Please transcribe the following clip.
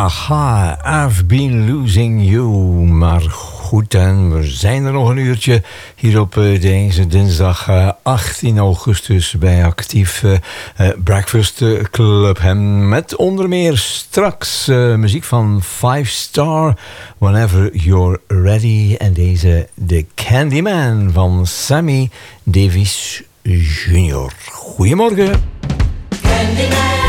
Aha, I've been losing you. Maar goed, en we zijn er nog een uurtje hier op deze dinsdag 18 augustus bij Actief Breakfast Club. En met onder meer straks muziek van 5 Star, Whenever You're Ready. En deze The Candyman van Sammy Davis Jr. Goedemorgen. Candyman.